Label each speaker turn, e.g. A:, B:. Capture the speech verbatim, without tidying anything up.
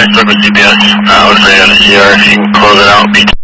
A: Alright, circle G P S. Uh, looks like I got a C R. If you can close it out,